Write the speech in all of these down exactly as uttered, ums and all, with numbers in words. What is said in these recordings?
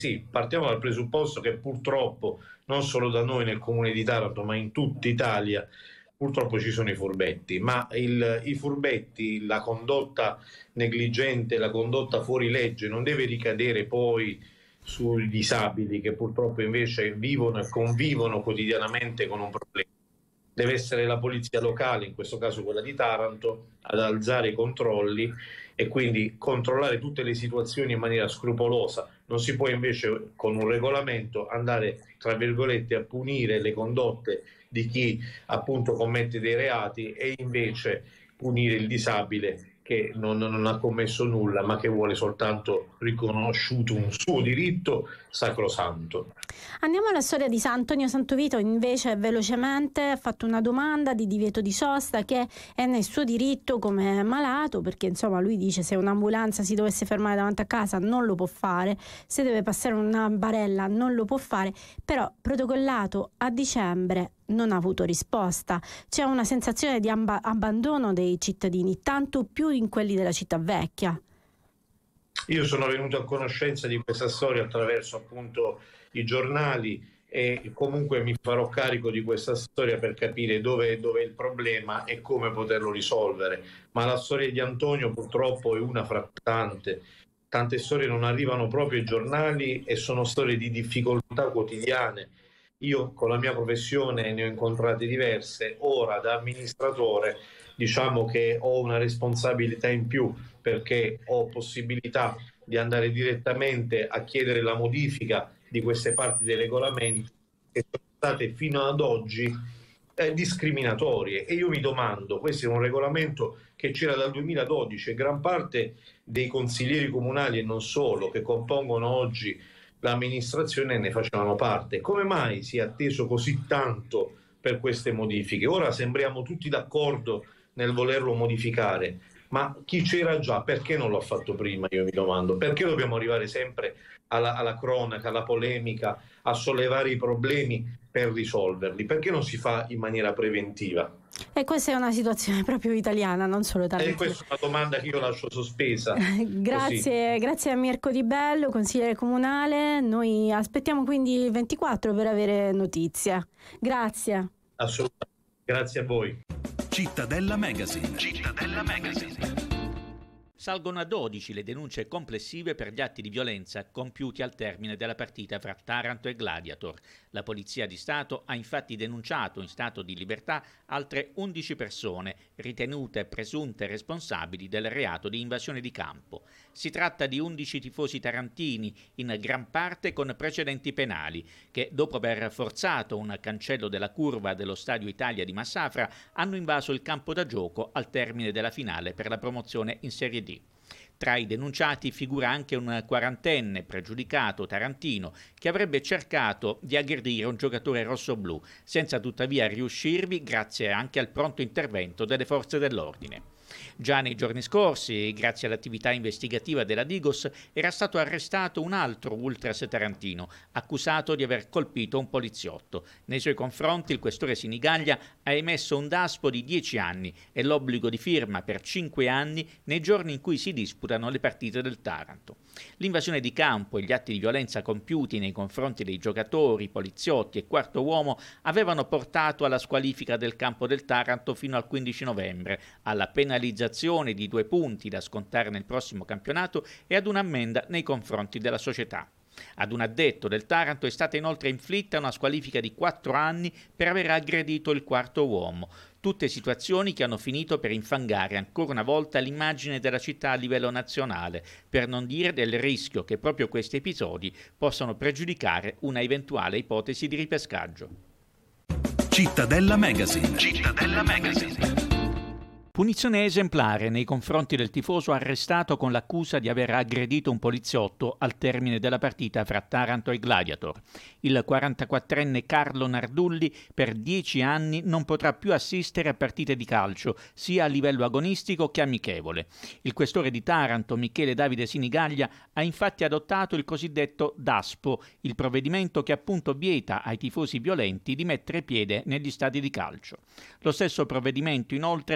sì, partiamo dal presupposto che purtroppo non solo da noi nel comune di Taranto, ma in tutta Italia, purtroppo ci sono i furbetti, ma il, i furbetti, la condotta negligente, la condotta fuori legge non deve ricadere poi sui disabili che purtroppo invece vivono e convivono quotidianamente con un problema. Deve essere la polizia locale, in questo caso quella di Taranto, ad alzare i controlli e quindi controllare tutte le situazioni in maniera scrupolosa. Non si può invece con un regolamento andare, tra virgolette, a punire le condotte di chi appunto commette dei reati e invece punire il disabile che non, non ha commesso nulla ma che vuole soltanto riconosciuto un suo diritto sacrosanto. Andiamo alla storia di San Antonio Santovito, invece velocemente ha fatto una domanda di divieto di sosta che è nel suo diritto come malato, perché insomma lui dice se un'ambulanza si dovesse fermare davanti a casa non lo può fare, se deve passare una barella non lo può fare, però protocollato a dicembre non ha avuto risposta. C'è una sensazione di amba- abbandono dei cittadini, tanto più in quelli della città vecchia. Io sono venuto a conoscenza di questa storia attraverso appunto i giornali e comunque mi farò carico di questa storia per capire dove, dove è il problema e come poterlo risolvere. Ma la storia di Antonio purtroppo è una fra tante. Tante storie non arrivano proprio ai giornali e sono storie di difficoltà quotidiane. Io con la mia professione ne ho incontrate diverse. Ora da amministratore diciamo che ho una responsabilità in più perché ho possibilità di andare direttamente a chiedere la modifica di queste parti dei regolamenti che sono state fino ad oggi eh, discriminatorie. E io mi domando, questo è un regolamento che c'era dal duemiladodici e gran parte dei consiglieri comunali e non solo che compongono oggi l'amministrazione ne facevano parte. Come mai si è atteso così tanto per queste modifiche? Ora sembriamo tutti d'accordo nel volerlo modificare, ma chi c'era già, perché non l'ha fatto prima? Io mi domando, perché dobbiamo arrivare sempre alla, alla cronaca, alla polemica, a sollevare i problemi per risolverli? Perché non si fa in maniera preventiva? E questa è una situazione proprio italiana, non solo talentina. E questa è una domanda che io lascio sospesa. Grazie, grazie a Mirko Di Bello, consigliere comunale. Noi aspettiamo quindi il ventiquattro per avere notizie. Grazie. Assolutamente. Grazie a voi. Cittadella Magazine. Cittadella Magazine. Salgono a dodici le denunce complessive per gli atti di violenza compiuti al termine della partita fra Taranto e Gladiator. La Polizia di Stato ha infatti denunciato in stato di libertà altre undici persone ritenute presunte responsabili del reato di invasione di campo. Si tratta di undici tifosi tarantini, in gran parte con precedenti penali, che dopo aver forzato un cancello della curva dello Stadio Italia di Massafra hanno invaso il campo da gioco al termine della finale per la promozione in Serie D. Tra i denunciati figura anche un quarantenne pregiudicato tarantino che avrebbe cercato di aggredire un giocatore rossoblù, senza tuttavia riuscirvi grazie anche al pronto intervento delle forze dell'ordine. Già nei giorni scorsi, grazie all'attività investigativa della Digos, era stato arrestato un altro ultras tarantino, accusato di aver colpito un poliziotto. Nei suoi confronti il questore Sinigaglia ha emesso un daspo di dieci anni e l'obbligo di firma per cinque anni nei giorni in cui si disputano le partite del Taranto. L'invasione di campo e gli atti di violenza compiuti nei confronti dei giocatori, poliziotti e quarto uomo avevano portato alla squalifica del campo del Taranto fino al quindici novembre, alla penalizzazione di due punti da scontare nel prossimo campionato e ad un'ammenda nei confronti della società. Ad un addetto del Taranto è stata inoltre inflitta una squalifica di quattro anni per aver aggredito il quarto uomo. Tutte situazioni che hanno finito per infangare ancora una volta l'immagine della città a livello nazionale, per non dire del rischio che proprio questi episodi possano pregiudicare una eventuale ipotesi di ripescaggio. Cittadella Magazine. Cittadella Magazine. Punizione esemplare nei confronti del tifoso arrestato con l'accusa di aver aggredito un poliziotto al termine della partita fra Taranto e Gladiator. Il quarantaquattrenne Carlo Nardulli per dieci anni non potrà più assistere a partite di calcio, sia a livello agonistico che amichevole. Il questore di Taranto, Michele Davide Sinigaglia, ha infatti adottato il cosiddetto DASPO, il provvedimento che appunto vieta ai tifosi violenti di mettere piede negli stadi di calcio. Lo stesso provvedimento, inoltre, fa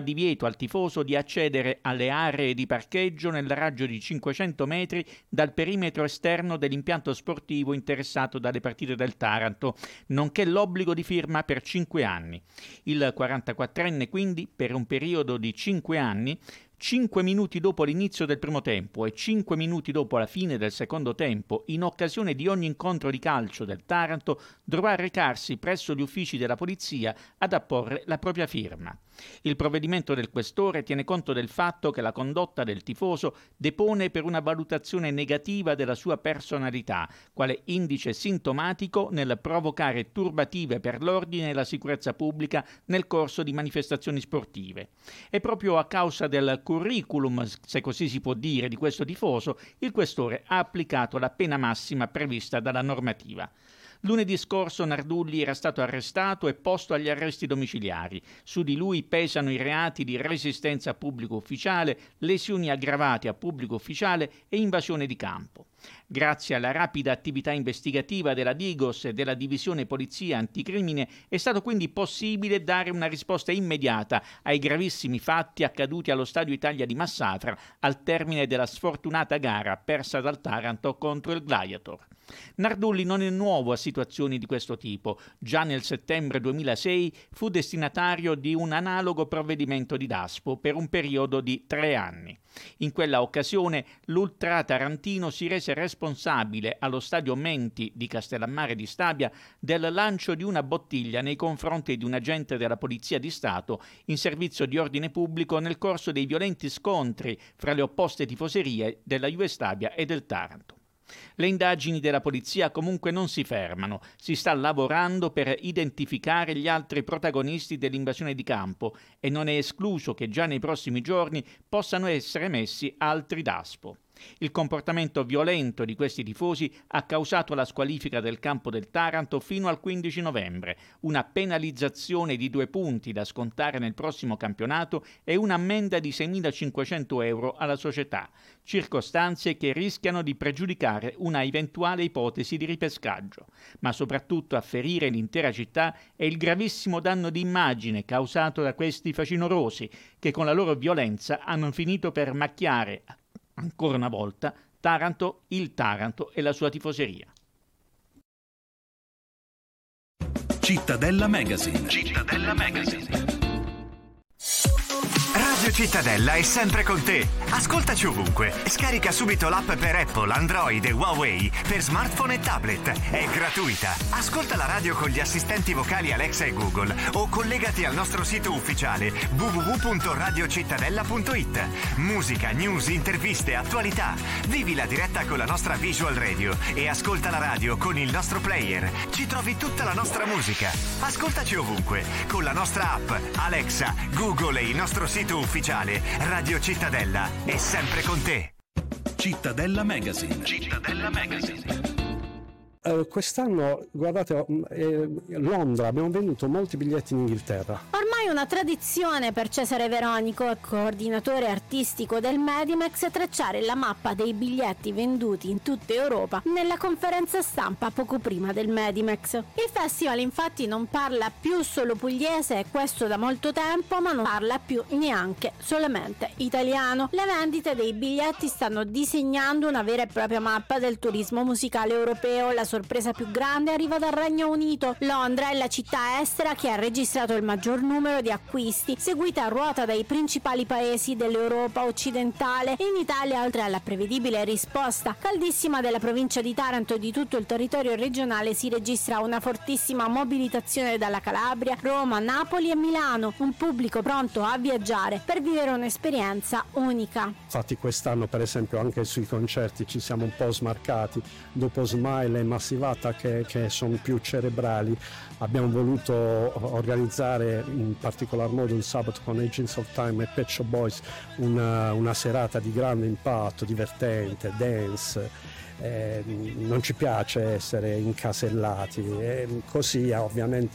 divieto al tifoso di accedere alle aree di parcheggio nel raggio di cinquecento metri dal perimetro esterno dell'impianto sportivo interessato dalle partite del Taranto, nonché l'obbligo di firma per cinque anni. Il quarantaquattrenne quindi, per un periodo di cinque anni, cinque minuti dopo l'inizio del primo tempo e cinque minuti dopo la fine del secondo tempo, in occasione di ogni incontro di calcio del Taranto, dovrà recarsi presso gli uffici della polizia ad apporre la propria firma. Il provvedimento del questore tiene conto del fatto che la condotta del tifoso depone per una valutazione negativa della sua personalità, quale indice sintomatico nel provocare turbative per l'ordine e la sicurezza pubblica nel corso di manifestazioni sportive. E proprio a causa del curriculum, se così si può dire, di questo tifoso, il questore ha applicato la pena massima prevista dalla normativa. Lunedì scorso Nardulli era stato arrestato e posto agli arresti domiciliari. Su di lui pesano i reati di resistenza a pubblico ufficiale, lesioni aggravate a pubblico ufficiale e invasione di campo. Grazie alla rapida attività investigativa della Digos e della Divisione Polizia Anticrimine è stato quindi possibile dare una risposta immediata ai gravissimi fatti accaduti allo Stadio Italia di Massafra al termine della sfortunata gara persa dal Taranto contro il Gladiator. Nardulli non è nuovo a situazioni di questo tipo. Già nel settembre duemilasei fu destinatario di un analogo provvedimento di Daspo per un periodo di tre anni. In quella occasione l'ultra tarantino si rese responsabile allo stadio Menti di Castellammare di Stabia del lancio di una bottiglia nei confronti di un agente della Polizia di Stato in servizio di ordine pubblico nel corso dei violenti scontri fra le opposte tifoserie della Juve Stabia e del Taranto. Le indagini della polizia comunque non si fermano, si sta lavorando per identificare gli altri protagonisti dell'invasione di campo e non è escluso che già nei prossimi giorni possano essere messi altri Daspo. Il comportamento violento di questi tifosi ha causato la squalifica del campo del Taranto fino al quindici novembre, una penalizzazione di due punti da scontare nel prossimo campionato e un'ammenda di seimilacinquecento euro alla società, circostanze che rischiano di pregiudicare una eventuale ipotesi di ripescaggio. Ma soprattutto a ferire l'intera città è il gravissimo danno di immagine causato da questi facinorosi che con la loro violenza hanno finito per macchiare ancora una volta Taranto, il Taranto e la sua tifoseria. Cittadella Magazine. Cittadella Magazine. Radio Cittadella è sempre con te. Ascoltaci ovunque. Scarica subito l'app per Apple, Android e Huawei per smartphone e tablet. È gratuita. Ascolta la radio con gli assistenti vocali Alexa e Google o collegati al nostro sito ufficiale w w w punto radio cittadella punto it. Musica, news, interviste, attualità. Vivi la diretta con la nostra visual radio e ascolta la radio con il nostro player. Ci trovi tutta la nostra musica. Ascoltaci ovunque con la nostra app Alexa, Google e il nostro sito ufficiale. Radio Cittadella è sempre con te. Cittadella Magazine. Cittadella Magazine. Uh, quest'anno, guardate, eh, Londra, abbiamo venduto molti biglietti in Inghilterra. Ormai una tradizione per Cesare Veronico, coordinatore artistico del Medimex, tracciare la mappa dei biglietti venduti in tutta Europa nella conferenza stampa poco prima del Medimex. Il festival infatti non parla più solo pugliese, e questo da molto tempo, ma non parla più neanche solamente italiano. Le vendite dei biglietti stanno disegnando una vera e propria mappa del turismo musicale europeo. La sorpresa più grande arriva dal Regno Unito. Londra è la città estera che ha registrato il maggior numero di acquisti, seguita a ruota dai principali paesi dell'Europa occidentale. In Italia, oltre alla prevedibile risposta caldissima della provincia di Taranto e di tutto il territorio regionale, si registra una fortissima mobilitazione dalla Calabria, Roma, Napoli e Milano, un pubblico pronto a viaggiare per vivere un'esperienza unica. Infatti quest'anno, per esempio, anche sui concerti ci siamo un po' smarcati. Dopo Smile e Massivata, che, che sono più cerebrali, abbiamo voluto organizzare in particolar modo il sabato con Agents of Time e Pet Shop Boys una, una serata di grande impatto, divertente, dance. Eh, non ci piace essere incasellati, e così ovviamente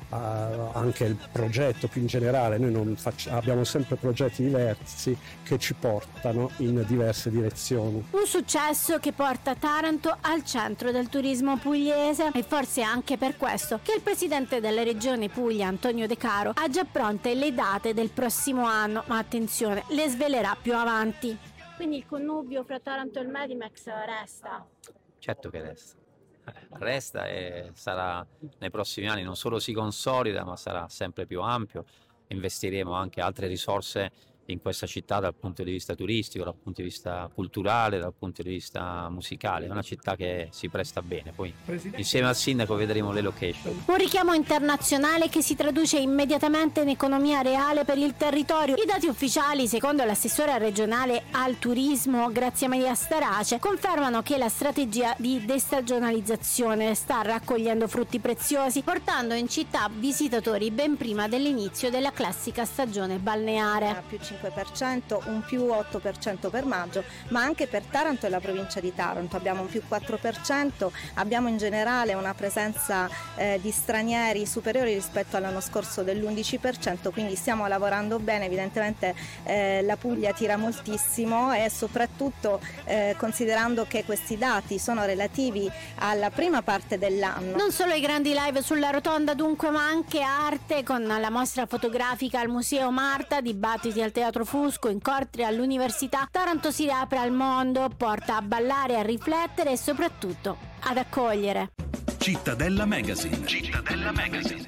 anche il progetto più in generale. Noi non faccio, abbiamo sempre progetti diversi che ci portano in diverse direzioni. Un successo che porta Taranto al centro del turismo pugliese, e forse anche per questo che il presidente della regione Puglia, Antonio De Caro, ha già pronte le date del prossimo anno, ma attenzione, le svelerà più avanti. Quindi il connubio fra Taranto e il Medimex resta? Certo che resta. Resta e sarà nei prossimi anni, non solo si consolida, ma sarà sempre più ampio. Investiremo anche altre risorse in questa città dal punto di vista turistico, dal punto di vista culturale, dal punto di vista musicale. È una città che si presta bene, poi insieme al sindaco vedremo le location. Un richiamo internazionale che si traduce immediatamente in economia reale per il territorio. I dati ufficiali, secondo l'assessore regionale al turismo Grazia Maria Starace, confermano che la strategia di destagionalizzazione sta raccogliendo frutti preziosi, portando in città visitatori ben prima dell'inizio della classica stagione balneare. Più cinque per cento, un più otto per cento per maggio, ma anche per Taranto e la provincia di Taranto abbiamo un più quattro per cento, abbiamo in generale una presenza eh, di stranieri superiori rispetto all'anno scorso dell'undici per cento, quindi stiamo lavorando bene. Evidentemente eh, la Puglia tira moltissimo, e soprattutto eh, considerando che questi dati sono relativi alla prima parte dell'anno. Non solo i grandi live sulla rotonda dunque, ma anche arte, con la mostra fotografica al Museo Marta, dibattiti al Teatro Fusco, incontri all'università. Taranto si riapre al mondo, porta a ballare, a riflettere e soprattutto ad accogliere. Cittadella Magazine. Cittadella Magazine.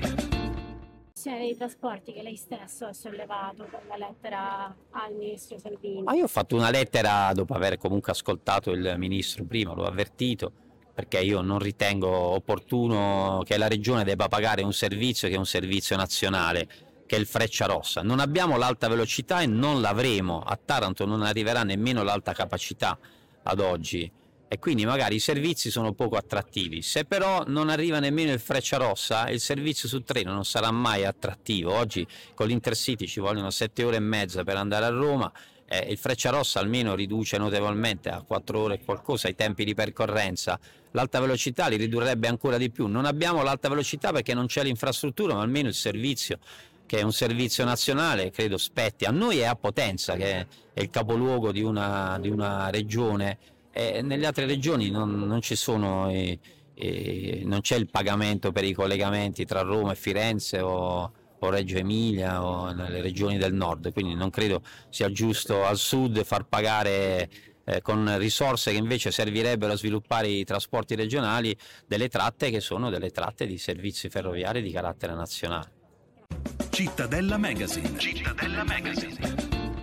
Dei trasporti che lei stesso ha sollevato con la lettera al ministro Salvini. Ma io ho fatto una lettera dopo aver comunque ascoltato il ministro prima, l'ho avvertito, perché io non ritengo opportuno che la regione debba pagare un servizio che è un servizio nazionale, che è il Frecciarossa. Non abbiamo l'alta velocità e non l'avremo. A Taranto non arriverà nemmeno l'alta capacità ad oggi, e quindi magari i servizi sono poco attrattivi. Se però non arriva nemmeno il Frecciarossa, il servizio su treno non sarà mai attrattivo. Oggi con l'Intercity ci vogliono sette ore e mezza per andare a Roma, eh, il Frecciarossa almeno riduce notevolmente a quattro ore e qualcosa i tempi di percorrenza. L'alta velocità li ridurrebbe ancora di più. Non abbiamo l'alta velocità perché non c'è l'infrastruttura, ma almeno il servizio, che è un servizio nazionale, credo spetti a noi e a Potenza, che è il capoluogo di una, di una regione. E nelle altre regioni non, non ci sono, eh, eh, non c'è il pagamento per i collegamenti tra Roma e Firenze o, o Reggio Emilia o nelle regioni del nord, quindi non credo sia giusto al sud far pagare eh, con risorse che invece servirebbero a sviluppare i trasporti regionali delle tratte che sono delle tratte di servizi ferroviari di carattere nazionale. Cittadella Magazine. Cittadella Magazine.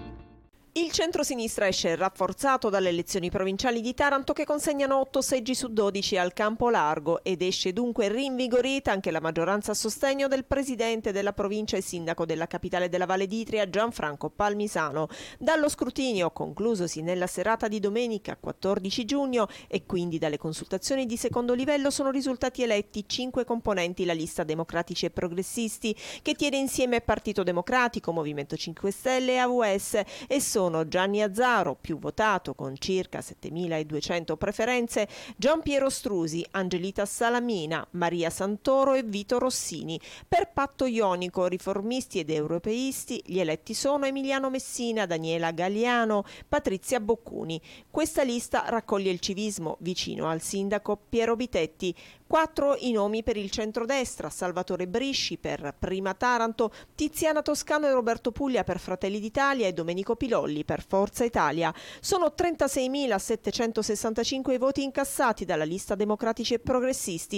Il centro-sinistra esce rafforzato dalle elezioni provinciali di Taranto, che consegnano otto seggi su dodici al Campo Largo, ed esce dunque rinvigorita anche la maggioranza a sostegno del presidente della provincia e sindaco della capitale della Valle d'Itria, Gianfranco Palmisano. Dallo scrutinio conclusosi nella serata di domenica quattordici giugno e quindi dalle consultazioni di secondo livello sono risultati eletti cinque componenti la lista Democratici e Progressisti, che tiene insieme Partito Democratico, Movimento cinque Stelle e A V S, e sono Gianni Azzaro, più votato con circa settemiladuecento preferenze, Gian Piero Strusi, Angelita Salamina, Maria Santoro e Vito Rossini. Per Patto Ionico, riformisti ed europeisti, gli eletti sono Emiliano Messina, Daniela Galliano, Patrizia Boccuni. Questa lista raccoglie il civismo vicino al sindaco Piero Bitetti. Quattro i nomi per il centrodestra: Salvatore Brisci per Prima Taranto, Tiziana Toscano e Roberto Puglia per Fratelli d'Italia e Domenico Pilolli per Forza Italia. Sono trentaseimilasettecentosessantacinque i voti incassati dalla lista Democratici e Progressisti,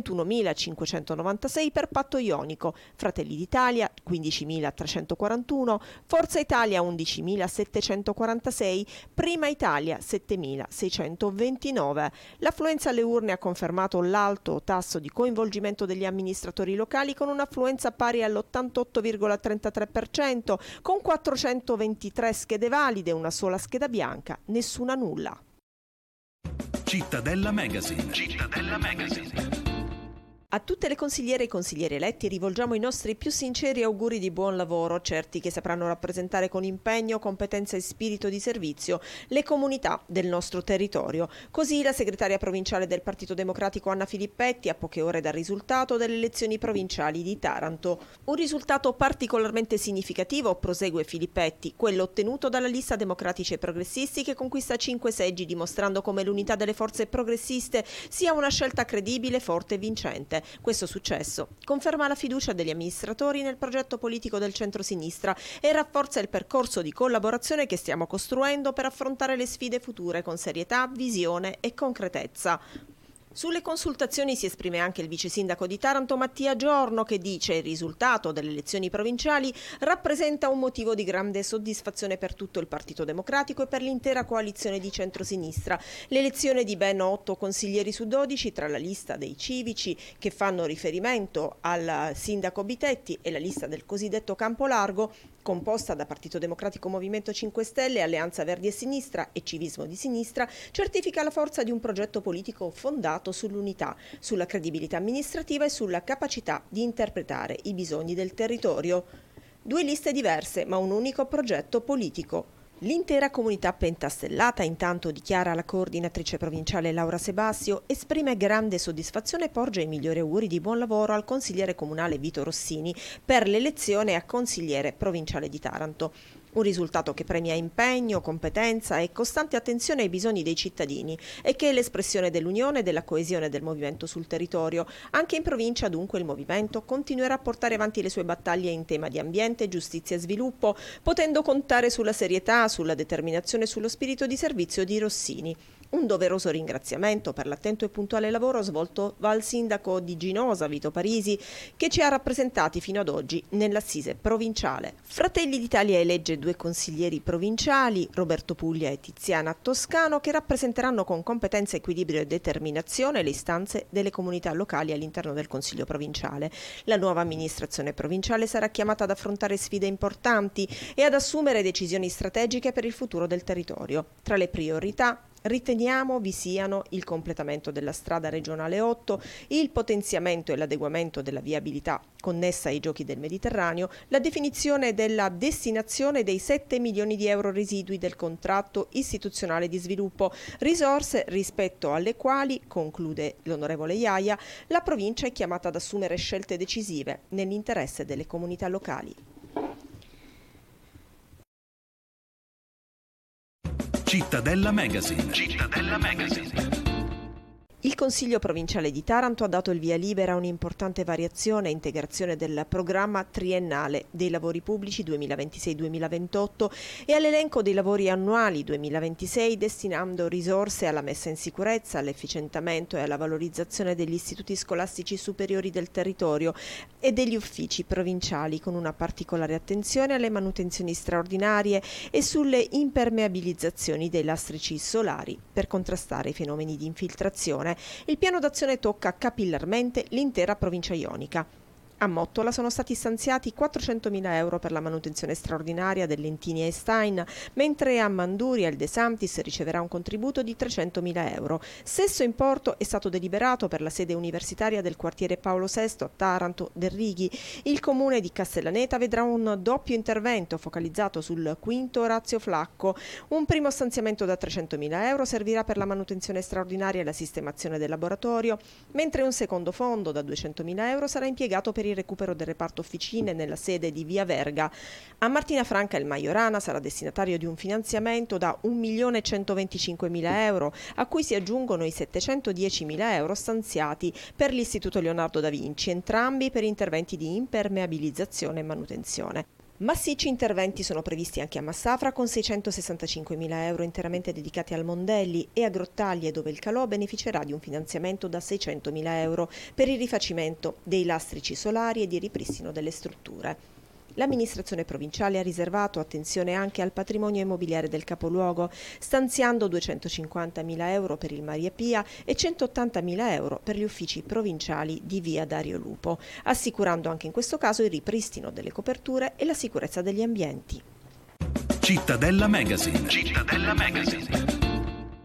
ventunomilacinquecentonovantasei per Patto Ionico, Fratelli d'Italia quindicimilatrecentoquarantuno, Forza Italia undicimilasettecentoquarantasei, Prima Italia settemilaseicentovantanove. L'affluenza alle urne ha confermato l'alto tasso di coinvolgimento degli amministratori locali, con un'affluenza pari all'ottantotto virgola trentatré per cento, con quattrocentoventitré schede valide, una sola scheda bianca, nessuna nulla. Cittadella Magazine. Cittadella Magazine. A tutte le consigliere e i consiglieri eletti rivolgiamo i nostri più sinceri auguri di buon lavoro, certi che sapranno rappresentare con impegno, competenza e spirito di servizio le comunità del nostro territorio. Così la segretaria provinciale del Partito Democratico Anna Filippetti a poche ore dal risultato delle elezioni provinciali di Taranto. Un risultato particolarmente significativo, prosegue Filippetti, quello ottenuto dalla lista Democratici e Progressisti che conquista cinque seggi, dimostrando come l'unità delle forze progressiste sia una scelta credibile, forte e vincente. Questo successo conferma la fiducia degli amministratori nel progetto politico del centro-sinistra e rafforza il percorso di collaborazione che stiamo costruendo per affrontare le sfide future con serietà, visione e concretezza. Sulle consultazioni si esprime anche il vice sindaco di Taranto Mattia Giorno che dice il risultato delle elezioni provinciali rappresenta un motivo di grande soddisfazione per tutto il Partito Democratico e per l'intera coalizione di centrosinistra. L'elezione di ben otto consiglieri su dodici tra la lista dei civici che fanno riferimento al sindaco Bitetti e la lista del cosiddetto Campo Largo, composta da Partito Democratico Movimento cinque Stelle, Alleanza Verdi e Sinistra e Civismo di Sinistra, certifica la forza di un progetto politico fondato sull'unità, sulla credibilità amministrativa e sulla capacità di interpretare i bisogni del territorio. Due liste diverse, ma un unico progetto politico. L'intera comunità pentastellata, intanto, dichiara la coordinatrice provinciale Laura Sebastio, esprime grande soddisfazione e porge i migliori auguri di buon lavoro al consigliere comunale Vito Rossini per l'elezione a consigliere provinciale di Taranto. Un risultato che premia impegno, competenza e costante attenzione ai bisogni dei cittadini e che è l'espressione dell'unione e della coesione del movimento sul territorio. Anche in provincia, dunque, il movimento continuerà a portare avanti le sue battaglie in tema di ambiente, giustizia e sviluppo, potendo contare sulla serietà, sulla determinazione e sullo spirito di servizio di Rossini. Un doveroso ringraziamento per l'attento e puntuale lavoro svolto va al sindaco di Ginosa, Vito Parisi, che ci ha rappresentati fino ad oggi nell'assise provinciale. Fratelli d'Italia elegge due consiglieri provinciali, Roberto Puglia e Tiziana Toscano, che rappresenteranno con competenza, equilibrio e determinazione le istanze delle comunità locali all'interno del Consiglio provinciale. La nuova amministrazione provinciale sarà chiamata ad affrontare sfide importanti e ad assumere decisioni strategiche per il futuro del territorio. Tra le priorità riteniamo vi siano il completamento della strada regionale otto, il potenziamento e l'adeguamento della viabilità connessa ai Giochi del Mediterraneo, la definizione della destinazione dei sette milioni di euro residui del contratto istituzionale di sviluppo, risorse rispetto alle quali, conclude l'onorevole Iaia, la provincia è chiamata ad assumere scelte decisive nell'interesse delle comunità locali. Cittadella Magazine. Cittadella Magazine. Il Consiglio provinciale di Taranto ha dato il via libera a un'importante variazione e integrazione del programma triennale dei lavori pubblici duemilaventisei duemilaventotto e all'elenco dei lavori annuali duemilaventisei, destinando risorse alla messa in sicurezza, all'efficientamento e alla valorizzazione degli istituti scolastici superiori del territorio e degli uffici provinciali, con una particolare attenzione alle manutenzioni straordinarie e sulle impermeabilizzazioni dei lastrici solari per contrastare i fenomeni di infiltrazione. Il piano d'azione tocca capillarmente l'intera provincia ionica. A Mottola sono stati stanziati quattrocentomila euro per la manutenzione straordinaria del Lentini e Stein, mentre a Manduria il De Santis riceverà un contributo di trecentomila euro. Stesso importo è stato deliberato per la sede universitaria del quartiere Paolo sesto a Taranto del Righi. Il comune di Castellaneta vedrà un doppio intervento focalizzato sul quinto Orazio Flacco. Un primo stanziamento da trecentomila euro servirà per la manutenzione straordinaria e la sistemazione del laboratorio, mentre un secondo fondo da duecentomila euro sarà impiegato per il recupero del reparto officine nella sede di Via Verga. A Martina Franca il Majorana sarà destinatario di un finanziamento da un milione centoventicinquemila euro, a cui si aggiungono i settecentodiecimila euro stanziati per l'Istituto Leonardo da Vinci, entrambi per interventi di impermeabilizzazione e manutenzione. Massicci interventi sono previsti anche a Massafra con seicentosessantacinquemila euro interamente dedicati al Mondelli e a Grottaglie, dove il Calò beneficerà di un finanziamento da seicentomila euro per il rifacimento dei lastrici solari e di ripristino delle strutture. L'amministrazione provinciale ha riservato attenzione anche al patrimonio immobiliare del capoluogo, stanziando duecentocinquantamila euro per il Maria Pia e centottantamila euro per gli uffici provinciali di via Dario Lupo, assicurando anche in questo caso il ripristino delle coperture e la sicurezza degli ambienti. Cittadella Magazine. Cittadella Magazine.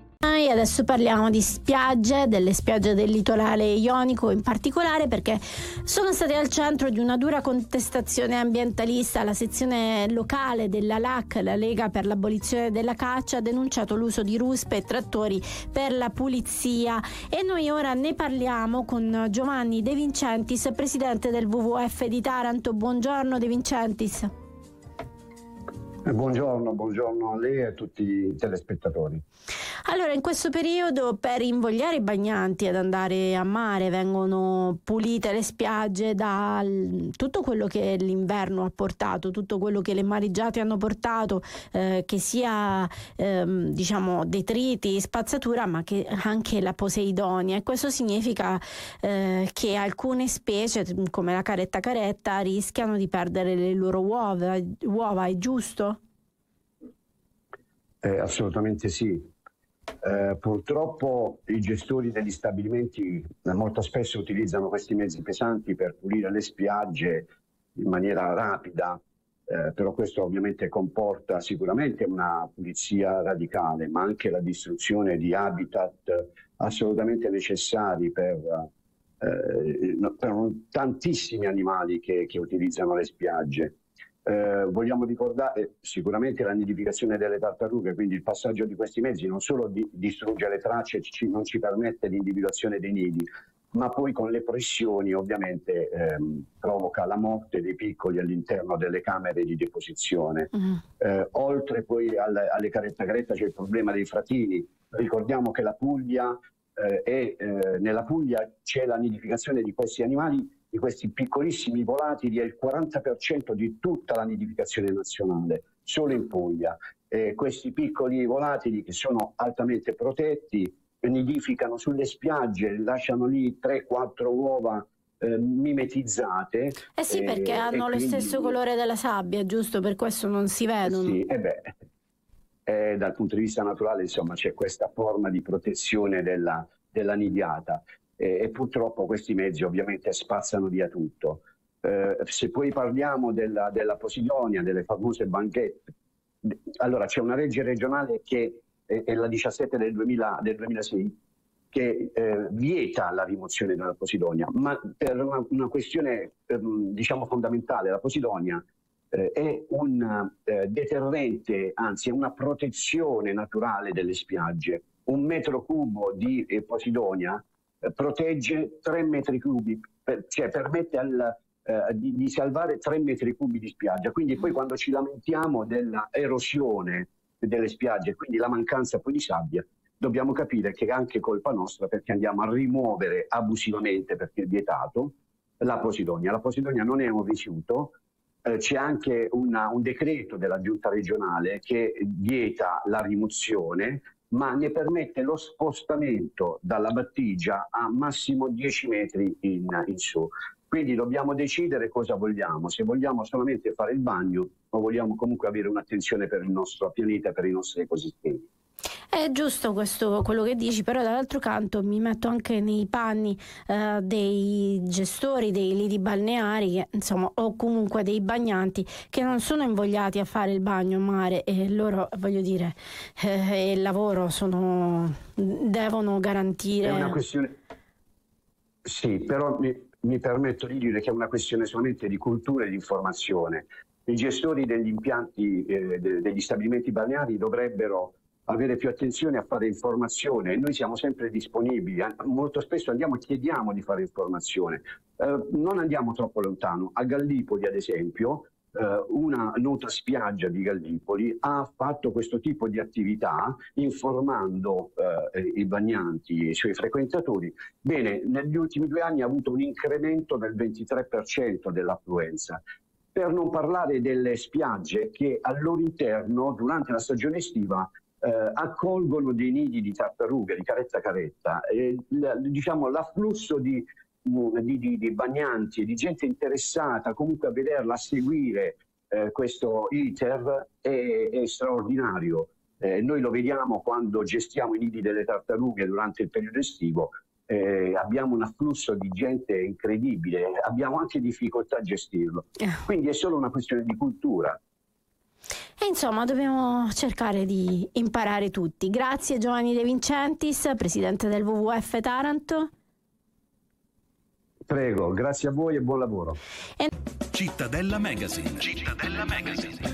noi adesso parliamo di spiagge, delle spiagge del litorale ionico in particolare, perché sono state al centro di una dura contestazione ambientalista. La sezione locale della L A C, la Lega per l'abolizione della caccia, ha denunciato l'uso di ruspe e trattori per la pulizia, e noi ora ne parliamo con Giovanni De Vincentis, presidente del W W F di Taranto. Buongiorno De Vincentis. Buongiorno, buongiorno a lei e a tutti i telespettatori. Allora, in questo periodo, per invogliare i bagnanti ad andare a mare, vengono pulite le spiagge da tutto quello che l'inverno ha portato, tutto quello che le mareggiate hanno portato, eh, che sia ehm, diciamo detriti, spazzatura, ma che anche la Poseidonia. E questo significa eh, che alcune specie, come la caretta caretta, rischiano di perdere le loro uova, uova, è giusto? Eh, assolutamente sì. Eh, purtroppo i gestori degli stabilimenti eh, molto spesso utilizzano questi mezzi pesanti per pulire le spiagge in maniera rapida, eh, però questo ovviamente comporta sicuramente una pulizia radicale, ma anche la distruzione di habitat assolutamente necessari per, eh, per tantissimi animali che, che utilizzano le spiagge. Eh, vogliamo ricordare sicuramente la nidificazione delle tartarughe, quindi il passaggio di questi mezzi non solo di, distrugge le tracce, ci, non ci permette l'individuazione dei nidi, ma poi con le pressioni ovviamente ehm, provoca la morte dei piccoli all'interno delle camere di deposizione. Mm. Eh, oltre poi alle, alle caretta caretta c'è il problema dei fratini. Ricordiamo che la Puglia eh, è, eh, nella Puglia c'è la nidificazione di questi animali, di questi piccolissimi volatili, è il quaranta per cento di tutta la nidificazione nazionale, solo in Puglia. Eh, questi piccoli volatili, che sono altamente protetti, nidificano sulle spiagge, lasciano lì tre quattro uova eh, mimetizzate. Eh sì, perché eh, hanno lo quindi... stesso colore della sabbia, giusto? Per questo non si vedono. Sì, e beh, eh, dal punto di vista naturale, insomma, c'è questa forma di protezione della, della nidiata. E purtroppo questi mezzi ovviamente spazzano via tutto. Eh, se poi parliamo della, della Posidonia, delle famose banchette, allora c'è una legge regionale che è, è la diciassette del, duemila, del duemilasei che eh, vieta la rimozione della Posidonia, ma per una, una questione eh, diciamo fondamentale. La Posidonia eh, è un eh, deterrente, anzi è una protezione naturale delle spiagge. Un metro cubo di eh, Posidonia protegge tre metri cubi, per, cioè permette al, eh, di, di salvare tre metri cubi di spiaggia. Quindi poi quando ci lamentiamo della erosione delle spiagge, quindi la mancanza poi di sabbia, dobbiamo capire che è anche colpa nostra, perché andiamo a rimuovere abusivamente, perché è vietato, la Posidonia. La Posidonia non è un rifiuto, eh, c'è anche una, un decreto della giunta regionale che vieta la rimozione, ma ne permette lo spostamento dalla battigia a massimo dieci metri in, in su. Quindi dobbiamo decidere cosa vogliamo, se vogliamo solamente fare il bagno o vogliamo comunque avere un'attenzione per il nostro pianeta e per i nostri ecosistemi. È giusto questo, quello che dici, però dall'altro canto mi metto anche nei panni eh, dei gestori dei lidi balneari, che, insomma, o comunque dei bagnanti che non sono invogliati a fare il bagno in mare, e loro, voglio dire, eh, il lavoro sono, devono garantire. È una questione, sì, però mi, mi permetto di dire che è una questione solamente di cultura e di informazione. I gestori degli impianti, eh, de, degli stabilimenti balneari dovrebbero avere più attenzione a fare informazione. Noi siamo sempre disponibili, molto spesso andiamo e chiediamo di fare informazione. Eh, non andiamo troppo lontano. A Gallipoli, ad esempio, eh, una nota spiaggia di Gallipoli ha fatto questo tipo di attività informando eh, i bagnanti e i suoi frequentatori. Bene, negli ultimi due anni ha avuto un incremento del ventitré per cento dell'affluenza. Per non parlare delle spiagge che al loro interno, durante la stagione estiva, Eh, accolgono dei nidi di tartarughe, di caretta caretta. Eh, l- diciamo, l'afflusso di, di, di, di bagnanti e di gente interessata comunque a vederla, a seguire eh, questo iter è, è straordinario. Eh, noi lo vediamo quando gestiamo i nidi delle tartarughe durante il periodo estivo. Eh, abbiamo un afflusso di gente incredibile, abbiamo anche difficoltà a gestirlo. Quindi è solo una questione di cultura. E insomma dobbiamo cercare di imparare tutti. Grazie Giovanni De Vincentis, presidente del W W F Taranto. Prego, grazie a voi e buon lavoro. Cittadella Magazine. Cittadella Magazine.